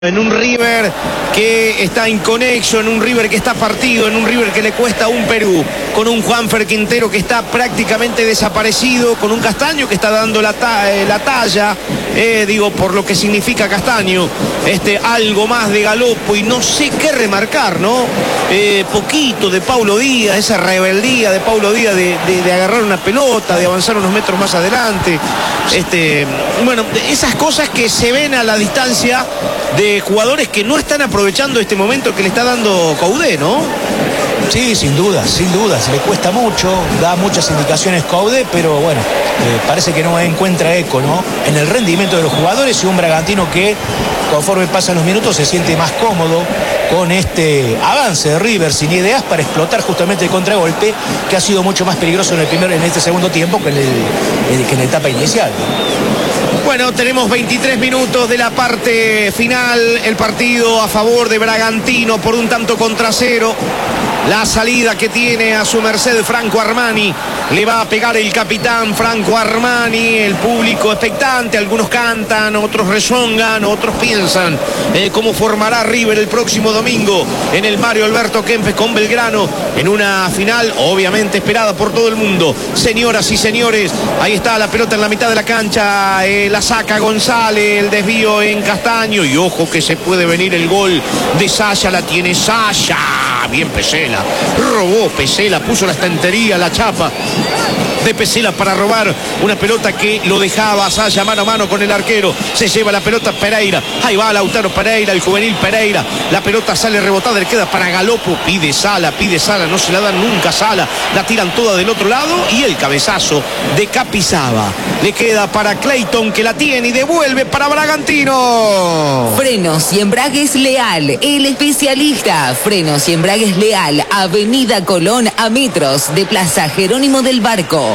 En un River que está inconexo, en un River que está partido, en un River que le cuesta un Perú, con un Juanfer Quintero que está prácticamente desaparecido, con un Castaño que está dando la talla, por lo que significa Castaño, algo más de galopo y no sé qué remarcar, ¿no? Poquito de Paulo Díaz, esa rebeldía de Paulo Díaz de agarrar una pelota, de avanzar unos metros más adelante, esas cosas que se ven a la distancia de jugadores que no están aprovechando este momento que le está dando Coudet, ¿no? Sí, sin duda, se le cuesta mucho, da muchas indicaciones Coudet, pero bueno, parece que no encuentra eco, ¿no? En el rendimiento de los jugadores y un Bragantino que conforme pasan los minutos se siente más cómodo con este avance de River sin ideas para explotar justamente el contragolpe, que ha sido mucho más peligroso en este segundo tiempo que en la etapa inicial. Bueno, tenemos 23 minutos de la parte final, el partido a favor de Bragantino por un tanto contra cero. La salida que tiene a su merced Franco Armani, le va a pegar el capitán Franco Armani, el público expectante, algunos cantan, otros rezongan, otros piensan cómo formará River el próximo domingo en el Mario Alberto Kempes con Belgrano, en una final obviamente esperada por todo el mundo. Señoras y señores, ahí está la pelota en la mitad de la cancha, la saca González, el desvío en Castaño y ojo que se puede venir el gol de Sasha, la tiene Sasha, bien Pesela, robó Pesela, puso la estantería, la chapa de Pesela para robar una pelota que lo dejaba a Sasha mano a mano con el arquero. Se lleva la pelota Pereira, ahí va Lautaro Pereira, el juvenil Pereira, la pelota sale rebotada, le queda para Galopo, pide Sala, no se la dan nunca a Sala, la tiran toda del otro lado y el cabezazo de Capizaba le queda para Clayton que la tiene y devuelve para Bragantino. Frenos y embragues Leal, el especialista. Frenos y embragues Leal, Avenida Colón a metros de Plaza Jerónimo del Barco.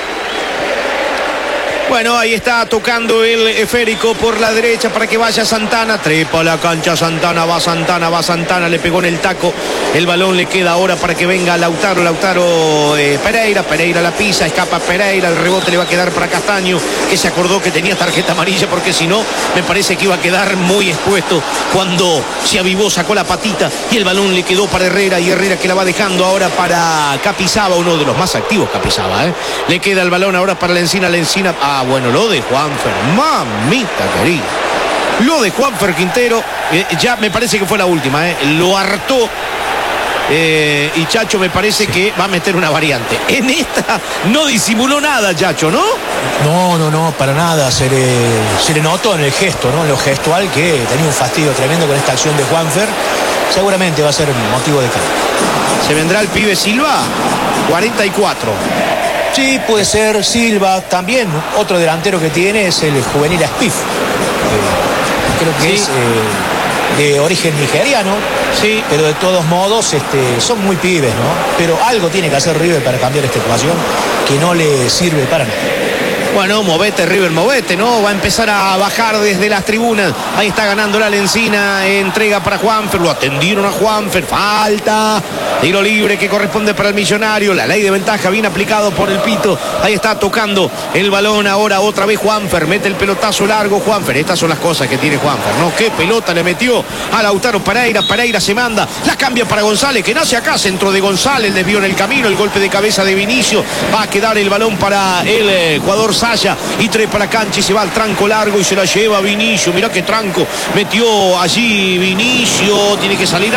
Bueno, ahí está tocando el esférico por la derecha para que vaya Santana. Trepa la cancha Santana, va Santana, le pegó en el taco. El balón le queda ahora para que venga Lautaro Pereira la pisa, escapa Pereira, el rebote le va a quedar para Castaño, que se acordó que tenía tarjeta amarilla porque si no, me parece que iba a quedar muy expuesto cuando se avivó, sacó la patita y el balón le quedó para Herrera y Herrera que la va dejando ahora para Capizaba, uno de los más activos Capizaba, Le queda el balón ahora para Lencina. Bueno, lo de Juanfer, mamita querida. Lo de Juanfer Quintero, ya me parece que fue la última, lo hartó. Y Chacho me parece que va a meter una variante. En esta no disimuló nada, Chacho, ¿no? No, para nada. Se le notó en el gesto, ¿no? En lo gestual que tenía un fastidio tremendo con esta acción de Juanfer. Seguramente va a ser motivo de cambio. ¿Se vendrá el pibe Silva? 44. Sí, puede ser Silva. También otro delantero que tiene es el juvenil Aspif. Creo que sí. Es de origen nigeriano. Sí. Pero de todos modos son muy pibes, ¿no? Pero algo tiene que hacer River para cambiar esta ecuación que no le sirve para nada. Bueno, movete River, movete, ¿no? Va a empezar a bajar desde las tribunas. Ahí está ganando la Lencina, entrega para Juanfer, lo atendieron a Juanfer, falta, tiro libre que corresponde para el Millonario, la ley de ventaja bien aplicado por el Pito. Ahí está tocando el balón ahora otra vez Juanfer, mete el pelotazo largo Juanfer. Estas son las cosas que tiene Juanfer, ¿no? Qué pelota le metió a Lautaro Pereira se manda, la cambia para González, que nace acá, centro de González, el desvío en el camino, el golpe de cabeza de Vinicio, va a quedar el balón para el jugador Sasha y trepa la cancha y se va al tranco largo y se la lleva Vinicio. Mirá qué tranco metió allí Vinicio, tiene que salir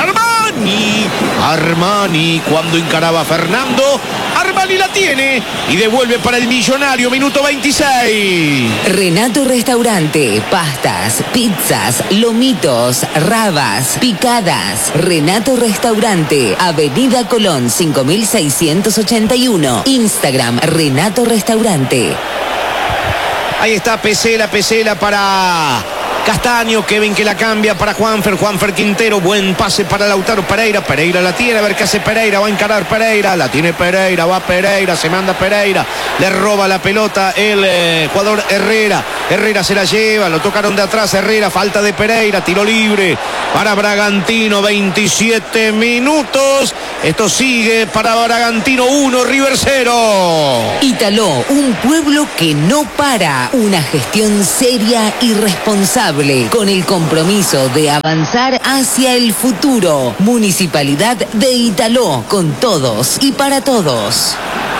Armani cuando encaraba a Fernando, Armani la tiene y devuelve para el Millonario, minuto 26. Renato Restaurante, pastas, pizzas, lomitos, rabas, picadas. Renato Restaurante, Avenida Colón 5681, Instagram Renato Restaurante. Ahí está Pesela para Castaño, Kevin que la cambia para Juanfer Quintero, buen pase para Lautaro Pereira la tiene, a ver qué hace Pereira, va a encarar Pereira, la tiene Pereira, va Pereira, se manda Pereira, le roba la pelota el jugador Herrera se la lleva, lo tocaron de atrás Herrera, falta de Pereira, tiro libre para Bragantino, 27 minutos, esto sigue para Bragantino 1, River 0. Italó, un pueblo que no para, una gestión seria y responsable. Estable, con el compromiso de avanzar hacia el futuro. Municipalidad de Italó, con todos y para todos.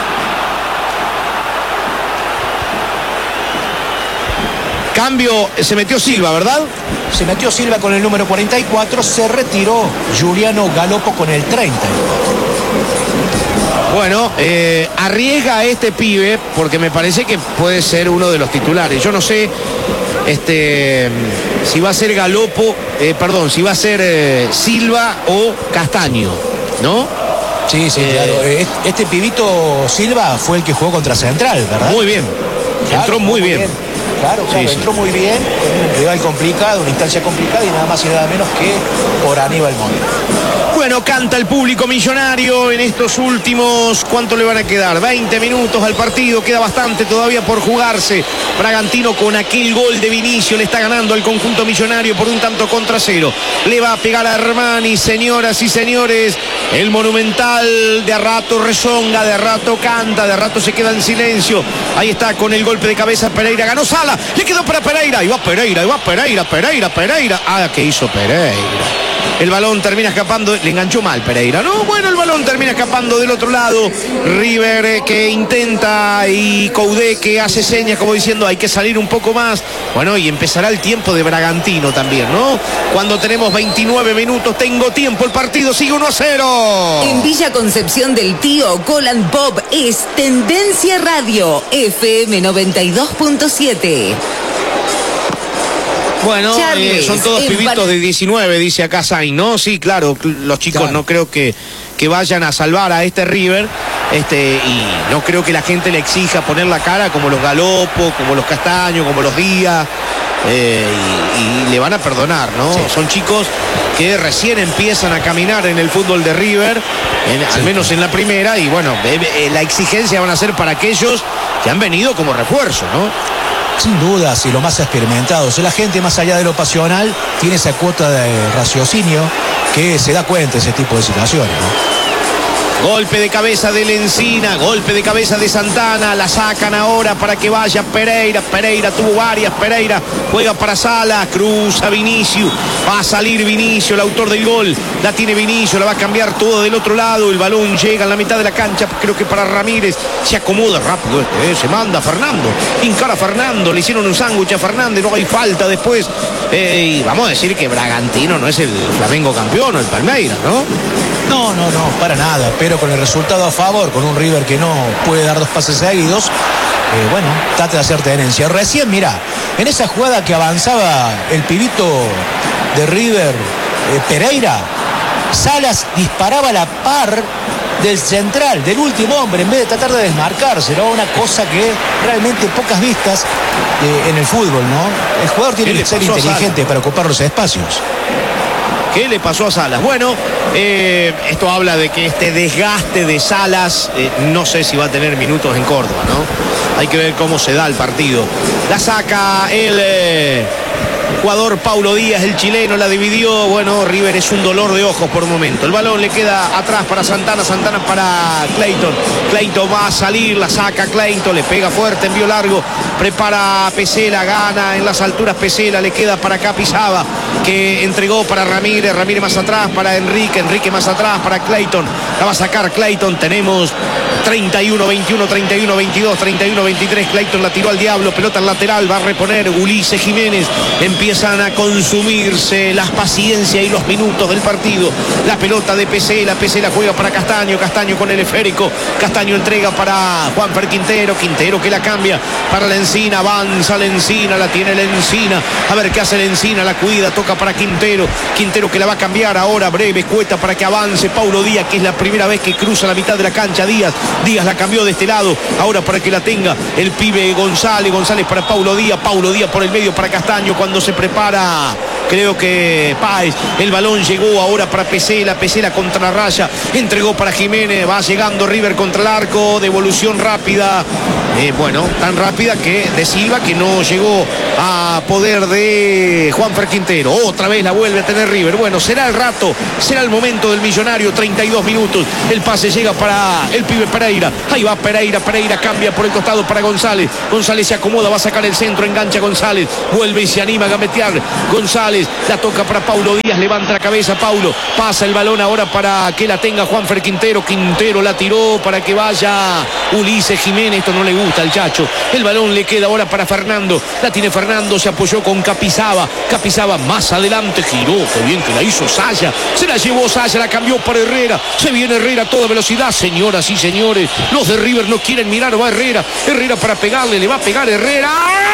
Cambio, se metió Silva, ¿verdad? Se metió Silva con el número 44, se retiró Giuliano Galopo con el 30. Bueno, arriesga a este pibe porque me parece que puede ser uno de los titulares. Yo no sé si va a ser Galopo, si va a ser Silva o Castaño, ¿no? Sí, claro. Este pibito Silva fue el que jugó contra Central, ¿verdad? Muy bien. Claro, entró muy bien. Claro, entró muy bien, en un rival complicado, una instancia complicada y nada más y nada menos que por Aníbal Monti. Bueno, canta el público millonario en estos últimos, ¿cuánto le van a quedar? 20 minutos al partido, queda bastante todavía por jugarse. Bragantino con aquel gol de Vinicio le está ganando al conjunto millonario por un tanto contra cero. Le va a pegar a Armani, señoras y señores. El Monumental de a rato rezonga, de a rato canta, de a rato se queda en silencio. Ahí está con el golpe de cabeza Pereira, ganó Sala, le quedó para Pereira, y va Pereira. Ah, ¿qué hizo Pereira? El balón termina escapando, le enganchó mal Pereira, ¿no? Bueno, el balón termina escapando del otro lado. River que intenta y Coudet que hace señas como diciendo hay que salir un poco más. Bueno, y empezará el tiempo de Bragantino también, ¿no? Cuando tenemos 29 minutos, tengo tiempo, el partido sigue 1-0. En Villa Concepción del Tío, Golan Pop es Tendencia Radio, FM 92.7. Bueno, son todos pibitos de 19, dice acá Sainz, ¿no? Sí, claro, los chicos claro. No creo que vayan a salvar a este River, y no creo que la gente le exija poner la cara como los Galopo, como los Castaño, como los Díaz, y le van a perdonar, ¿no? Sí. Son chicos que recién empiezan a caminar en el fútbol de River, al menos en la primera, y bueno, la exigencia van a ser para aquellos que han venido como refuerzo, ¿no? Sin duda, y lo más experimentado. La gente, más allá de lo pasional, tiene esa cuota de raciocinio que se da cuenta de ese tipo de situaciones, ¿no? Golpe de cabeza de Lencina, golpe de cabeza de Santana, la sacan ahora para que vaya Pereira tuvo varias, Pereira juega para Sala, cruza Vinicio, va a salir Vinicio, el autor del gol, la tiene Vinicio, la va a cambiar todo del otro lado, el balón llega a la mitad de la cancha, creo que para Ramírez, se acomoda rápido se manda a Fernando, encara a Fernando, le hicieron un sándwich a Fernández, no hay falta después, y vamos a decir que Bragantino no es el Flamengo campeón o el Palmeiras, ¿no? No, para nada, pero con el resultado a favor, con un River que no puede dar dos pases seguidos, trata de hacer tenencia. Recién, mirá, en esa jugada que avanzaba el pibito de River, Pereira, Salas disparaba a la par del central, del último hombre, en vez de tratar de desmarcarse, ¿no? Una cosa que realmente pocas vistas en el fútbol, ¿no? El jugador tiene que ser inteligente para ocupar los espacios. ¿Qué le pasó a Salas? Bueno, esto habla de que este desgaste de Salas, no sé si va a tener minutos en Córdoba, ¿no? Hay que ver cómo se da el partido. La saca el jugador Paulo Díaz, el chileno, la dividió. Bueno, River es un dolor de ojos por un momento. El balón le queda atrás para Santana para Clayton. Clayton va a salir, la saca Clayton, le pega fuerte, envío largo, prepara Pesela, gana en las alturas Pesela, le queda para Capizaba, que entregó para Ramírez más atrás para Enrique más atrás para Clayton. La va a sacar Clayton, tenemos 31-21, 31-22, 31-23. Clayton la tiró al diablo, pelota al lateral, va a reponer Ulises Jiménez. Empiezan a consumirse las paciencias y los minutos del partido. La pelota de Pesela juega para Castaño con el esférico. Castaño entrega para Juanfer Quintero que la cambia para Lencina, avanza Lencina, la tiene Lencina. A ver qué hace Lencina, la cuida, toca para Quintero que la va a cambiar ahora, breve, cuesta para que avance Paulo Díaz, que es la primera vez que cruza la mitad de la cancha. Díaz la cambió de este lado, ahora para que la tenga el pibe González para Paulo Díaz por el medio para Castaño, cuando se prepara creo que Páez. El balón llegó ahora para Pesela contra la raya, entregó para Jiménez, va llegando River contra el arco, devolución rápida, bueno, tan rápida que de Silva, que no llegó a poder de Juanfer Quintero. Otra vez la vuelve a tener River. Bueno, será el rato, será el momento del Millonario. 32 minutos, el pase llega para el pibe Pereira, ahí va Pereira cambia por el costado para González se acomoda, va a sacar el centro, engancha González, vuelve y se anima a gambetear González, la toca para Paulo Díaz, levanta la cabeza Paulo, pasa el balón ahora para que la tenga Juanfer Quintero la tiró para que vaya Ulises Jiménez, esto no le gusta al Chacho, el balón le queda ahora para Fernando, la tiene Fernando, se apoyó con Capizaba más adelante, giró, qué bien que la hizo Saya, se la llevó Saya, la cambió para Herrera, se viene Herrera a toda velocidad, señoras y señores, los de River no quieren mirar, va Herrera para pegarle, le va a pegar Herrera,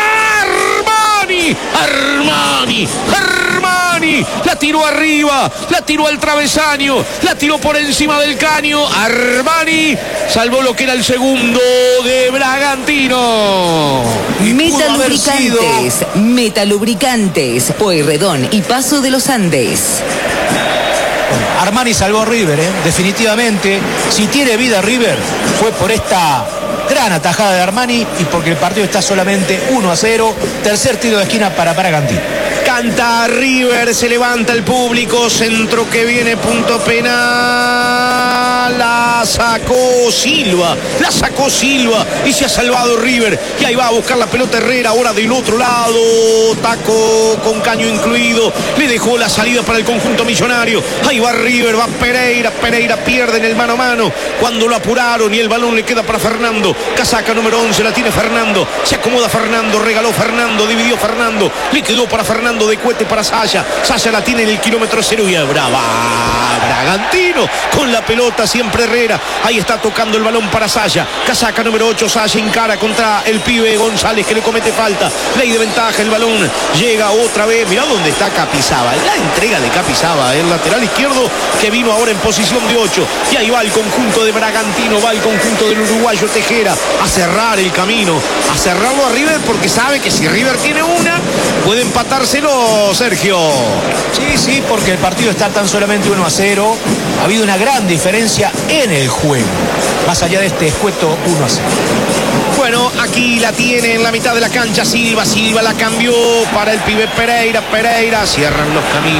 Armani, la tiró arriba, la tiró al travesaño, la tiró por encima del caño, Armani salvó lo que era el segundo de Bragantino. Metalubricantes, Pueyrredón y Paso de los Andes. Armani salvó a River, definitivamente. Si tiene vida River, fue por esta gran atajada de Armani y porque el partido está solamente 1-0. Tercer tiro de esquina para Bragantino. Canta River, se levanta el público, centro que viene, punto penal, la sacó Silva y se ha salvado River, y ahí va a buscar la pelota Herrera, ahora del otro lado, taco con caño incluido, le dejó la salida para el conjunto millonario, ahí va River, va Pereira pierde en el mano a mano, cuando lo apuraron y el balón le queda para Fernando, casaca número 11, la tiene Fernando, se acomoda Fernando, regaló Fernando, dividió Fernando, le quedó para Fernando de Cuete para Saya la tiene en el kilómetro 0 y brava Bragantino con la pelota, siempre Herrera, ahí está tocando el balón para Saya, casaca número 8, Saya encara contra el pibe González que le comete falta, ley de ventaja, el balón llega otra vez, mirá dónde está Capizaba, la entrega de Capizaba, el lateral izquierdo que vino ahora en posición de 8, y ahí va el conjunto de Bragantino, va el conjunto del uruguayo Tejera a cerrar el camino, a cerrarlo a River, porque sabe que si River tiene una, puede empatárselo, Sergio. Sí, porque el partido está tan solamente 1-0. Ha habido una gran diferencia en el juego, más allá de este escueto 1-0. Bueno, aquí la tiene en la mitad de la cancha Silva la cambió para el pibe Pereira, cierran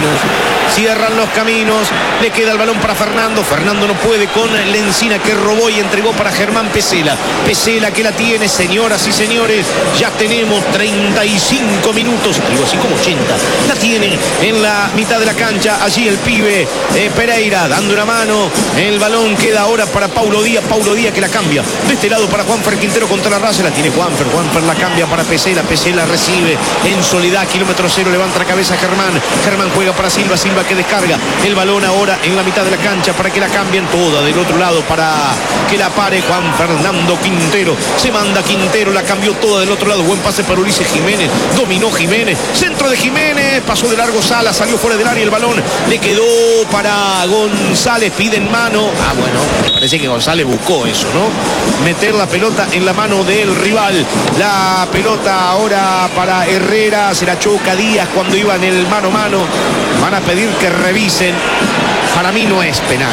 los caminos, le queda el balón para Fernando no puede con Lencina que robó y entregó para Germán Pesela que la tiene, señoras y señores, ya tenemos 35 minutos, algo así como 80, la tiene en la mitad de la cancha, allí el pibe Pereira dando una mano, el balón queda ahora para Paulo Díaz que la cambia, de este lado para Juanfer Quintero contra la raza, la tiene Juanfer la cambia para Pesela recibe en soledad, kilómetro 0, levanta la cabeza Germán juega para Silva que descarga el balón ahora en la mitad de la cancha para que la cambien toda del otro lado para que la pare Juan Fernando Quintero, se manda Quintero, la cambió toda del otro lado, buen pase para Ulises Jiménez, dominó Jiménez, centro de Jiménez, pasó de largo Sala, salió fuera del área, el balón le quedó para González, pide en mano, bueno, me parece que González buscó eso, ¿no? Meter la pelota en la mano del rival, la pelota ahora para Herrera, se la choca Díaz cuando iba en el mano a mano, van a pedir que revisen, para mí no es penal,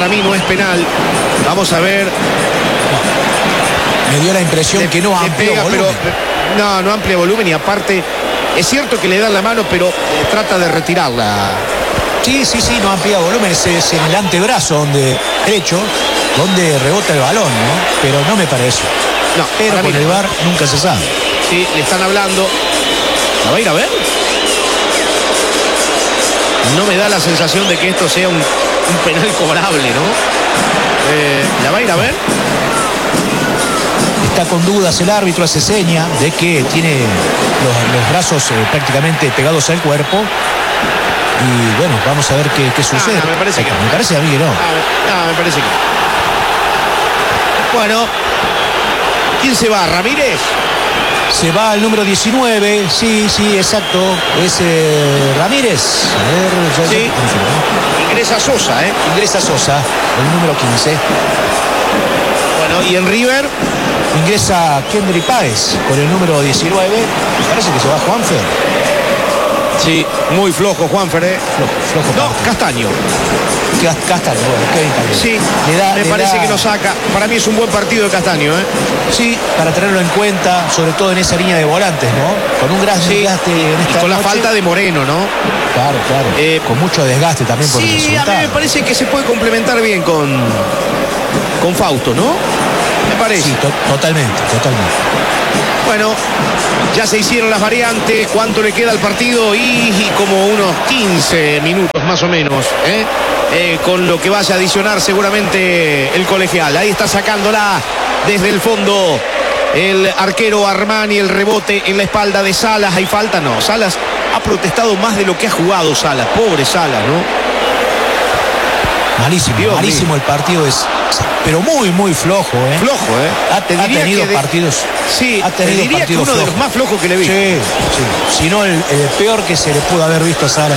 vamos a ver. Me dio la impresión que no amplió volumen. No amplía volumen, y aparte es cierto que le dan la mano, pero trata de retirarla. Sí, no amplía volumen, es en el antebrazo derecho donde rebota el balón, ¿no? Pero no me parece. No, pero con el VAR nunca se sabe. Sí, le están hablando. ¿La va a ir a ver? No me da la sensación de que esto sea un penal cobrable, ¿no? ¿La va a ir a ver? Está con dudas el árbitro, hace seña de que tiene los brazos prácticamente pegados al cuerpo. Y bueno, vamos a ver qué sucede. Me parece que no. Me parece a mí que no. Me parece que no. Bueno, ¿quién se va? ¿Ramírez? Se va el número 19, sí, exacto, es Ramírez. A ver, sí. Ingresa Sosa, Ingresa Sosa, el número 15. Bueno, y en River ingresa Kendry Páez con el número 19. Me parece que se va Juanfer. Sí, muy flojo Juanfer, Flojo. No, Castaño. Castaño, bueno, Kevin también. Sí, me parece que nos saca. Para mí es un buen partido de Castaño, Sí, para tenerlo en cuenta, sobre todo en esa línea de volantes, ¿no? Con un gran desgaste en esta y con noche. la falta de Moreno, ¿no? Claro. Con mucho desgaste también por el Sí, resultado. a mí me parece que se puede complementar bien con Fausto, ¿no? Me parece. Sí, totalmente. Bueno, ya se hicieron las variantes. ¿Cuánto le queda al partido? Y como unos 15 minutos más o menos, con lo que vaya a adicionar seguramente el colegial. Ahí está sacándola desde el fondo el arquero Armani, el rebote en la espalda de Salas. ¿Hay falta? No, Salas ha protestado más de lo que ha jugado Salas. Pobre Salas, ¿no? Malísimo el partido, pero muy flojo, Flojo, Ha tenido partidos. Sí, te diría que uno de los más flojos que le vi. Sí. Si no, el peor que se le pudo haber visto a Salas.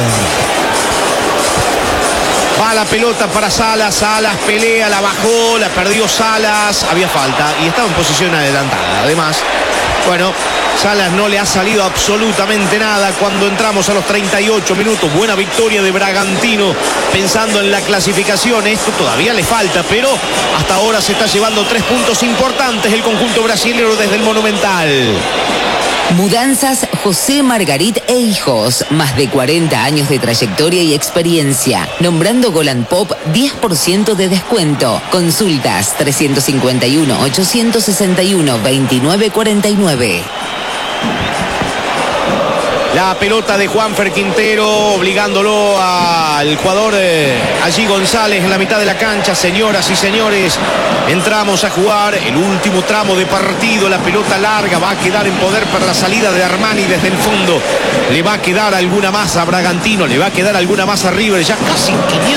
Va la pelota para Salas pelea, la bajó, la perdió Salas, había falta y estaba en posición adelantada. Además, bueno, Salas no le ha salido absolutamente nada cuando entramos a los 38 minutos. Buena victoria de Bragantino pensando en la clasificación. Esto todavía le falta, pero hasta ahora se está llevando 3 puntos importantes el conjunto brasilero desde el Monumental. Mudanzas José Margarit e Hijos. Más de 40 años de trayectoria y experiencia. Nombrando Golan Pop, 10% de descuento. Consultas 351-861-2949. La pelota de Juanfer Quintero, obligándolo al jugador allí González en la mitad de la cancha. Señoras y señores, entramos a jugar el último tramo de partido. La pelota larga va a quedar en poder para la salida de Armani desde el fondo. Le va a quedar alguna más a Bragantino, le va a quedar alguna más a River. Ya casi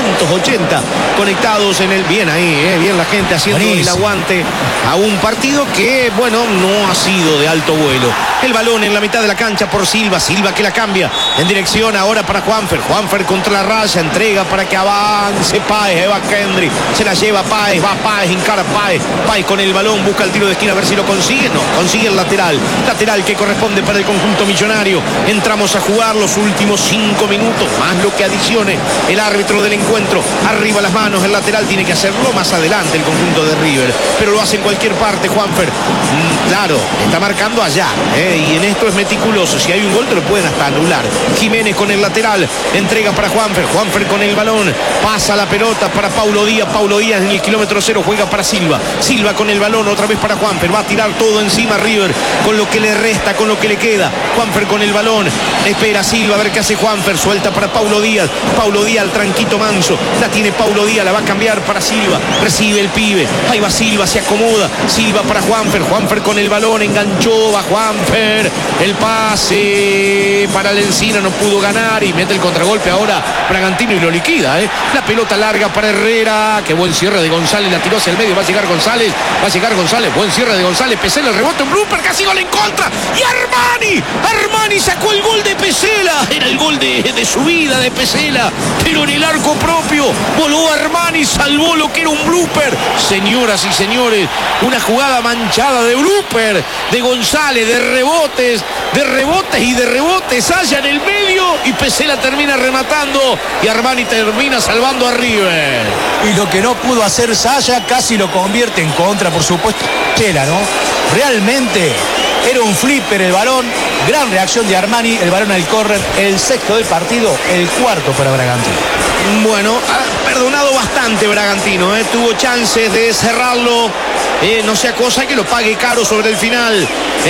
580 conectados en el... Bien ahí, bien la gente haciendo el aguante a un partido que, bueno, no ha sido de alto vuelo. El balón en la mitad de la cancha por Silva que la cambia en dirección ahora para Juanfer contra la raya, entrega para que avance Páez, Eva Kendry, se la lleva Páez, va Páez, encara Páez con el balón, busca el tiro de esquina a ver si lo consigue, no, consigue el lateral que corresponde para el conjunto millonario. Entramos a jugar los últimos 5 minutos, más lo que adicione el árbitro del encuentro. Arriba las manos, el lateral tiene que hacerlo más adelante el conjunto de River, pero lo hace en cualquier parte Juanfer. Claro, está marcando allá, y en esto es meticuloso, si hay un gol te lo pueden hasta anular. Jiménez con el lateral, entrega para Juanfer con el balón, pasa la pelota para Paulo Díaz en el kilómetro 0 juega para Silva con el balón otra vez para Juanfer, va a tirar todo encima River con lo que le resta, con lo que le queda. Juanfer con el balón, espera Silva a ver qué hace Juanfer, suelta para Paulo Díaz al tranquito manso, la tiene Paulo Díaz, la va a cambiar para Silva, recibe el pibe, ahí va Silva, se acomoda, Silva para Juanfer con el balón, enganchó, va Juanfer, el pase para la Encina, no pudo ganar y mete el contragolpe ahora Bragantino y lo liquida, La pelota larga para Herrera, qué buen cierre de González, la tiró hacia el medio, va a llegar González, buen cierre de González, Pesela, el rebote, un blooper, casi gol en contra, y Armani sacó el gol de Pesela, era el gol de su vida de Pesela, pero en el arco propio, voló Armani, salvó lo que era un blooper. Señoras y señores, una jugada manchada de blooper, de González, de rebotes y de rebotes, allá en el medio, y Pesela termina rematando, y Armani termina salvando a River. Y lo que no pudo hacer Saya casi lo convierte en contra, por supuesto, Pesela, ¿no? Realmente era un flipper el balón, gran reacción de Armani, el balón al córner, el sexto del partido, el cuarto para Bragantino. Bueno, ha perdonado bastante Bragantino, tuvo chances de cerrarlo, no sea cosa que lo pague caro sobre el final.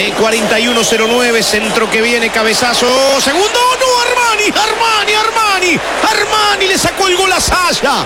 41-09, centro que viene, cabezazo, segundo, no, Armani le sacó el gol a Saya,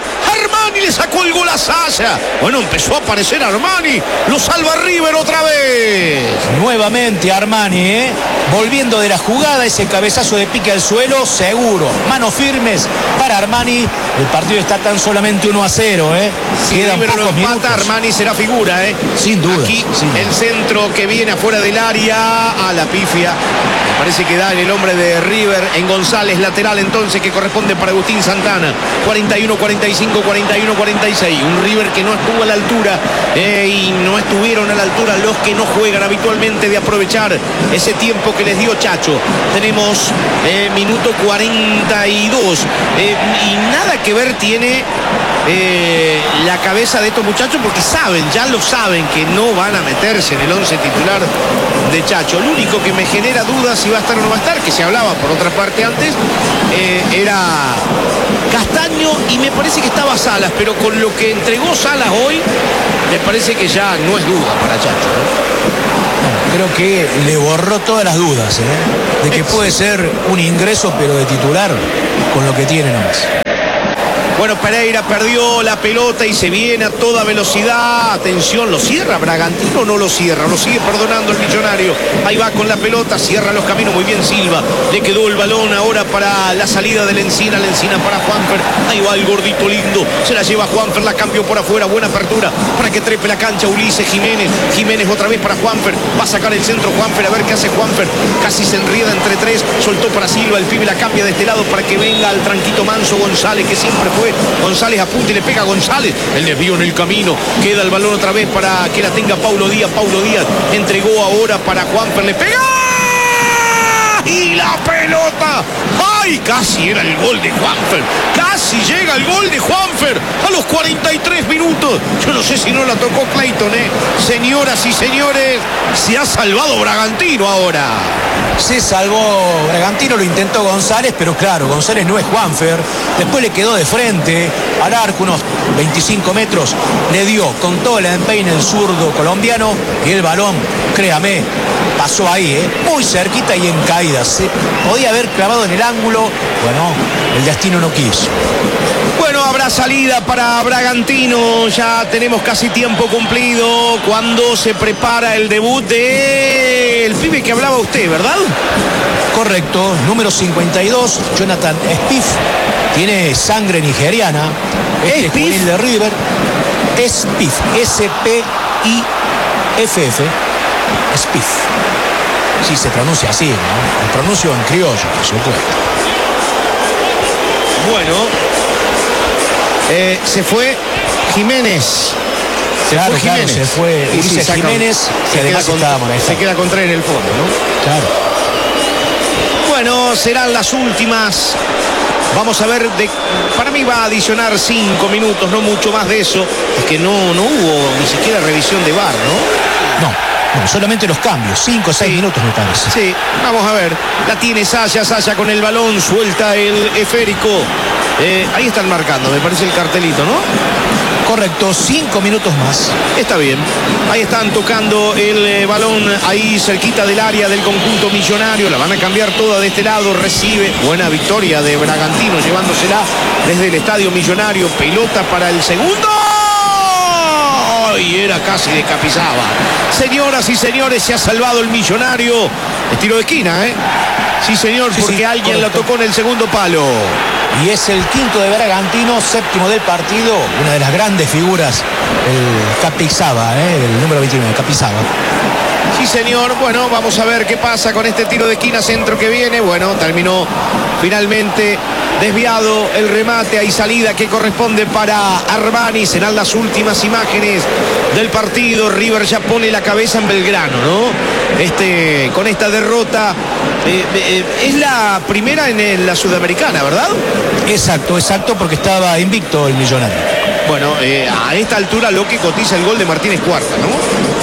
bueno, empezó a aparecer Armani, lo salva River otra vez. Nuevamente Armani, volviendo de la jugada, ese cabezazo de pique al suelo, seguro, manos firmes para Armani, el partido está tan solamente 1-0, Si quedan River pocos lo empata, minutos. Armani será figura, Sin duda. Aquí el centro que viene afuera del área, a la pifia. Parece que da en el hombre de River, en González, lateral entonces, que corresponde para Agustín Santana. 41-45, 41-46. Un River que no estuvo a la altura y no estuvieron a la altura los que no juegan habitualmente de aprovechar ese tiempo que les dio Chacho. Tenemos minuto 42 y nada que ver tiene la cabeza de estos muchachos, porque saben, ya lo saben, que no van a meterse en el 11 titular de Chacho. Lo único que me genera dudas si va a estar o no va a estar, que se hablaba por otra parte antes, era Castaño, y me parece que estaba Salas, pero con lo que entregó Salas hoy, me parece que ya no es duda para Chacho, ¿no? Creo que le borró todas las dudas, de que puede ser un ingreso, pero de titular, con lo que tiene nomás. Bueno, Pereira perdió la pelota y se viene a toda velocidad. Atención, ¿lo cierra Bragantino o no lo cierra? Lo sigue perdonando el Millonario. Ahí va con la pelota, cierra los caminos muy bien Silva. Le quedó el balón ahora para la salida de Lencina para Juanfer. Ahí va el gordito lindo. Se la lleva Juanfer, la cambió por afuera. Buena apertura para que trepe la cancha Ulises Jiménez. Jiménez otra vez para Juanfer. Va a sacar el centro Juanfer, a ver qué hace Juanfer. Casi se enrieda entre tres. Soltó para Silva, el pibe la cambia de este lado para que venga al tranquito manso González, que siempre fue. González apunta y le pega a González. El desvío en el camino. Queda el balón otra vez para que la tenga Paulo Díaz. Paulo Díaz entregó ahora para Juanfer. Le pega. Y la pelota. ¡Ay! Casi era el gol de Juanfer. Casi llega el gol de Juanfer a los 43 minutos. Yo no sé si no la tocó Clayton, Señoras y señores, se ha salvado Bragantino ahora. Se salvó Bragantino, lo intentó González, pero claro, González no es Juanfer. Después le quedó de frente al arco, unos 25 metros. Le dio con todo el empeine el zurdo colombiano y el balón, créame, pasó ahí, muy cerquita y en caída. Se podía haber clavado en el ángulo. Bueno, el destino no quiso. Bueno, habrá salida para Bragantino. Ya tenemos casi tiempo cumplido cuando se prepara el debut del pibe que hablaba usted, ¿verdad? Correcto, número 52, Jonathan Spiff. Tiene sangre nigeriana. Este juvenil de River. Spiff, S-P-I-F-F. Spiff. Sí, se pronuncia así, ¿no? El pronuncio en criollo, por supuesto. Bueno, se fue Jiménez. Claro, se fue Ulises Jiménez, que además estaba molestado. Se queda con 3 en el fondo, ¿no? Claro. Bueno, serán las últimas. Vamos a ver, para mí va a adicionar 5 minutos, no mucho más de eso. Es que no hubo ni siquiera revisión de VAR, ¿no? No, solamente los cambios, 5 o 6 minutos me parece. Sí, vamos a ver. La tiene Saya con el balón, suelta el esférico. Ahí están marcando, me parece el cartelito, ¿no? Correcto, 5 minutos más. Está bien. Ahí están tocando el balón ahí cerquita del área del conjunto millonario. La van a cambiar toda de este lado. Recibe. Buena victoria de Bragantino llevándosela desde el estadio millonario. Pelota para el segundo. Y era casi de Capizaba. Señoras y señores, se ha salvado el millonario. Es tiro de esquina, Sí, señor, porque alguien lo tocó en el segundo palo. Y es el quinto de Bragantino, 7º del partido. Una de las grandes figuras, el Capizaba, el número 29, Capizaba. Sí, señor. Bueno, vamos a ver qué pasa con este tiro de esquina, centro que viene. Bueno, terminó finalmente desviado el remate. Hay salida que corresponde para Armani. Serán las últimas imágenes del partido. River ya pone la cabeza en Belgrano, ¿no? Con esta derrota es la primera en la Sudamericana, ¿verdad? Exacto, porque estaba invicto el millonario. Bueno, a esta altura lo que cotiza el gol de Martínez Cuarta, ¿no?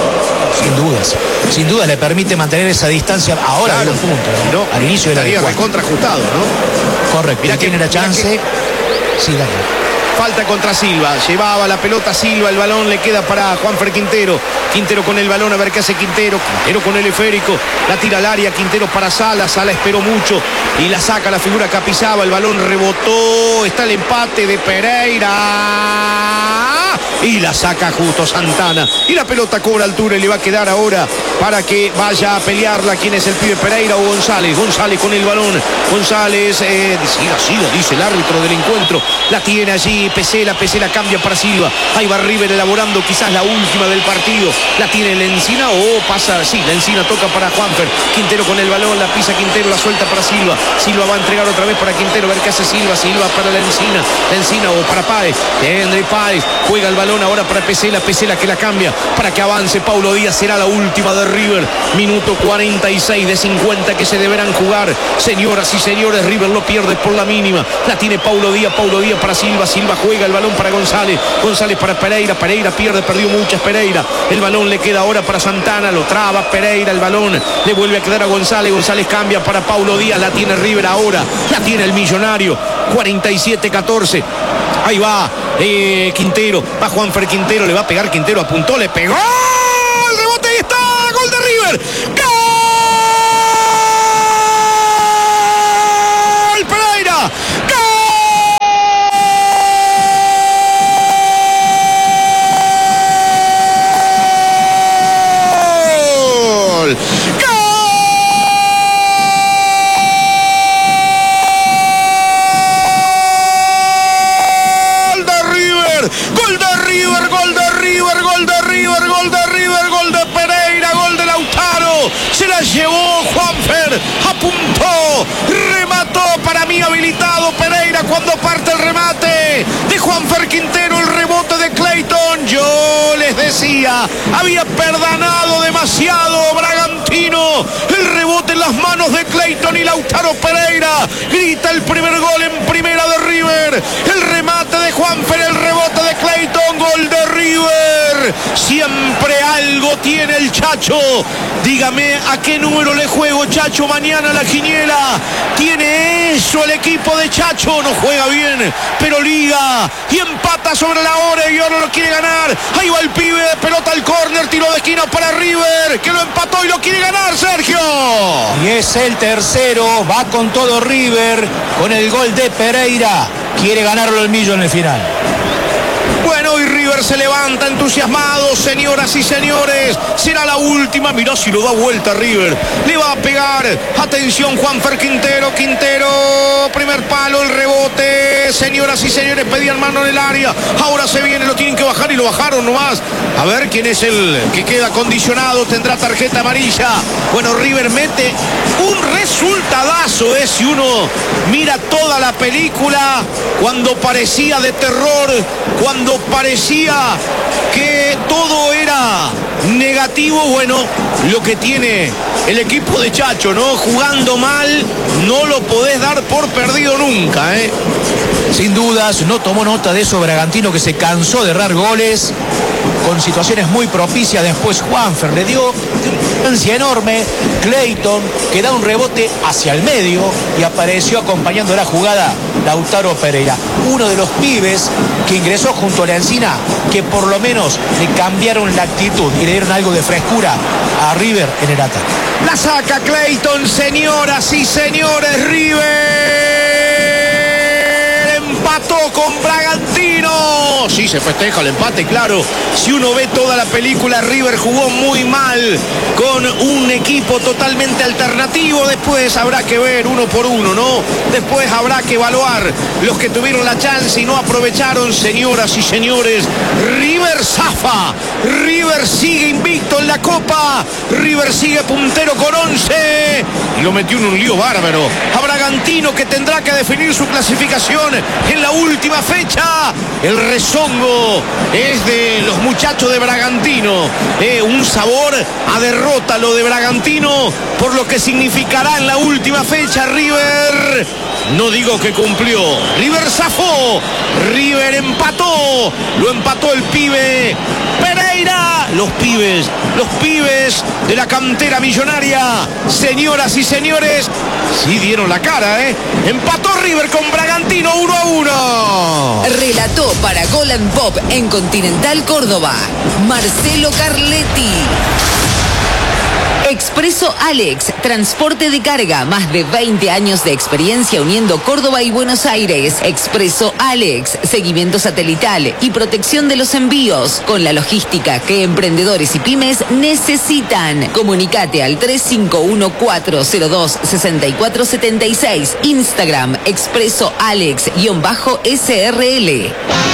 Sin dudas le permite mantener esa distancia ahora, claro, de un punto, ¿no? Al inicio de la estaría recontraajustado, ¿no? Correcto. Mirá que tiene la chance. Sí, dale. Falta contra Silva, llevaba la pelota Silva, el balón le queda para Juanfer Quintero. Quintero con el balón, a ver qué hace Quintero. Quintero con el esférico, la tira al área, Quintero para Sala esperó mucho y la saca la figura Capizaba, el balón rebotó, está el empate de Pereira. y la saca justo Santana. Y la pelota cobra altura y le va a quedar ahora para que vaya a pelearla. ¿Quién es el pibe, Pereira o González? González con el balón. González, siga, dice el árbitro del encuentro. La tiene allí Pesela cambia para Silva. Ahí va River elaborando quizás la última del partido. La tiene Lencina o pasa, sí, Lencina toca para Juanfer. Quintero con el balón, la pisa Quintero, la suelta para Silva. Silva va a entregar otra vez para Quintero, a ver qué hace Silva. Silva para Lencina o para Páez. Henry Páez juega el balón ahora para Pesela que la cambia para que avance Paulo Díaz. Será la última de River. Minuto 46 de 50 que se deberán jugar. Señoras y señores, River lo pierde por la mínima. La tiene Paulo Díaz para Silva. Silva juega el balón para González para Pereira perdió muchas Pereira. El balón le queda ahora para Santana, lo traba Pereira, el balón le vuelve a quedar a González cambia para Paulo Díaz, la tiene River ahora, la tiene el Millonario. 47-14. Ahí va Quintero, va Juanfer Quintero, le va a pegar Quintero, apuntó, le pegó. El rebote, ahí está, gol de River. ¡Gol! Pereira. Se la llevó Juanfer, apuntó, remató, para mí habilitado Pereira cuando parte el remate de Juanfer Quintero, el rebote de Clayton. Yo les decía, había perdonado demasiado Bragantino, el rebote en las manos de Clayton y Lautaro Pereira. Grita el primer gol en primera de River, el remate de Juanfer, el rebote de Clayton, gol de River. Siempre algo tiene el Chacho. Dígame a qué número le juego, Chacho, mañana la quiniela. Tiene eso el equipo de Chacho. No juega bien, pero liga y empata sobre la hora y ahora lo quiere ganar. Ahí va el pibe, pelota al córner, tiro de esquina para River, que lo empató y lo quiere ganar, Sergio. Y es el tercero, va con todo River, con el gol de Pereira. Quiere ganarlo el Millo en el final. Bueno, y River se levanta entusiasmado, señoras y señores. Será la última. Mirá si lo da vuelta River. Le va a pegar. Atención, Juanfer Quintero. Primer palo, el rebote. Señoras y señores, pedían mano en el área. Ahora se viene, lo tienen que bajar y lo bajaron nomás. A ver quién es el que queda condicionado. Tendrá tarjeta amarilla. Bueno, River mete un resultadazo. Si uno mira toda la película, cuando parecía de terror, cuando parecía que todo era negativo, bueno, lo que tiene el equipo de Chacho, ¿no? Jugando mal, no lo podés dar por perdido nunca, ¿eh? Sin dudas, no tomó nota de eso Bragantino, que se cansó de errar goles con situaciones muy propicias. Después Juanfer le dio una ansia enorme. Clayton, que da un rebote hacia el medio y apareció acompañando la jugada Lautaro Pereira, uno de los pibes que ingresó junto a Lencina, que por lo menos le cambiaron la actitud y le dieron algo de frescura a River en el ataque. La saca Clayton, señoras y señores. River empató con Bragantino. Sí, se festeja el empate, claro. Si uno ve toda la película, River jugó muy mal con un equipo totalmente alternativo. Después habrá que ver uno por uno, ¿no? Después habrá que evaluar los que tuvieron la chance y no aprovecharon. Señoras y señores, River zafa. River sigue invicto en la Copa. River sigue puntero con 11 y lo metió en un lío bárbaro a Bragantino, que tendrá que definir su clasificación en la última fecha. El rezongo es de los muchachos de Bragantino, un sabor a derrota lo de Bragantino, por lo que significará en la última fecha. River, no digo que cumplió, River zafó, River empató, lo empató el pibe Pereira. Los pibes de la cantera millonaria, señoras y señores, sí dieron la cara, empató River con Bragantino 1-1. Relató para Gol and Pop en Continental Córdoba, Marcelo Carletti. Expreso Alex, transporte de carga, más de 20 años de experiencia uniendo Córdoba y Buenos Aires. Expreso Alex, seguimiento satelital y protección de los envíos, con la logística que emprendedores y pymes necesitan. Comunicate al 351-402-6476. Instagram, Expreso Alex-SRL.